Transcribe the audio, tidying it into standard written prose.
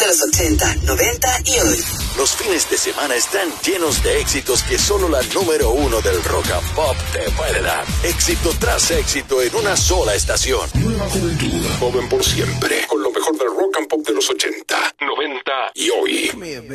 de los 80, 90 y hoy. Los fines de semana están llenos de éxitos que solo la número uno del rock and pop te puede dar. Éxito tras éxito en una sola estación. Nueva juventud, joven por siempre, con lo mejor del rock and pop de los 80, 90 y hoy.